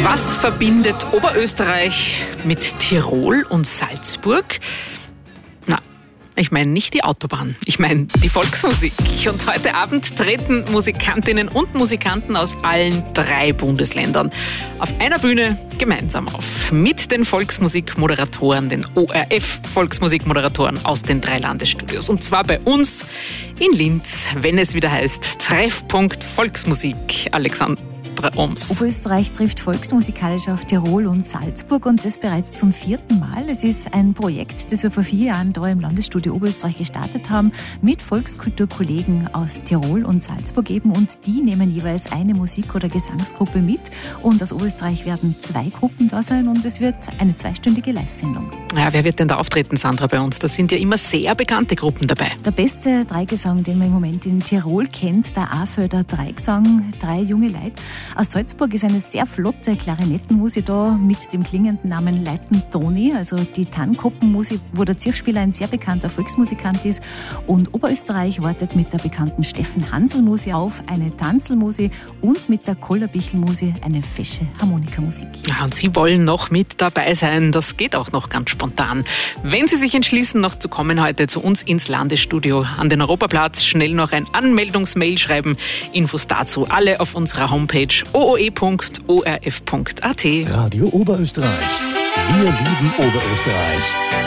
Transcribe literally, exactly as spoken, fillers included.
Was verbindet Oberösterreich mit Tirol und Salzburg? Na, ich meine nicht die Autobahn, ich meine die Volksmusik. Und heute Abend treten Musikantinnen und Musikanten aus allen drei Bundesländern auf einer Bühne gemeinsam auf. Mit den Volksmusikmoderatoren, den O R F-Volksmusikmoderatoren aus den drei Landesstudios. Und zwar bei uns in Linz, wenn es wieder heißt Treffpunkt Volksmusik. Alexander Oms. Oberösterreich trifft volksmusikalisch auf Tirol und Salzburg und das bereits zum vierten Mal. Es ist ein Projekt, das wir vor vier Jahren da im Landesstudio Oberösterreich gestartet haben, mit Volkskulturkollegen aus Tirol und Salzburg eben, und die nehmen jeweils eine Musik- oder Gesangsgruppe mit, und aus Oberösterreich werden zwei Gruppen da sein und es wird eine zweistündige Live-Sendung. Ja, wer wird denn da auftreten, Sandra, bei uns? Das sind ja immer sehr bekannte Gruppen dabei. Der beste Dreigesang, den man im Moment in Tirol kennt, der Afelder Dreigesang, drei junge Leute. Aus Salzburg ist eine sehr flotte Klarinettenmusik da mit dem klingenden Namen Leiten Toni, also die Tannkoppenmusik, wo der Zirchspieler ein sehr bekannter Volksmusikant ist. Und Oberösterreich wartet mit der bekannten Steffen Hansl-Musik auf, eine Tanzelmusik, und mit der Kollerbichl-Musik eine fesche Harmonikamusik. Ja, und Sie wollen noch mit dabei sein, das geht auch noch ganz spontan. Wenn Sie sich entschließen, noch zu kommen heute zu uns ins Landesstudio an den Europaplatz, schnell noch ein Anmeldungsmail schreiben. Infos dazu alle auf unserer Homepage o o e punkt o r f punkt a t. Radio Oberösterreich. Wir lieben Oberösterreich.